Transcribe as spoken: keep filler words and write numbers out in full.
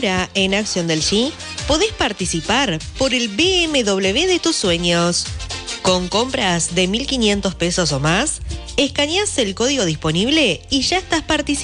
Ahora, en Acción del G, podés participar por el B M W de tus sueños. Con compras de mil quinientos pesos o más, escaneás el código disponible y ya estás participando.